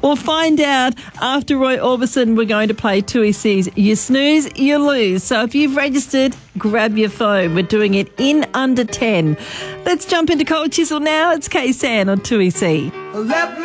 We'll find out after Roy Orbison. We're going to play Tui C's You Snooze, You Lose. So if you've registered, grab your phone. We're doing it in under 10. Let's jump into Cold Chisel now. It's K-San on Tui C.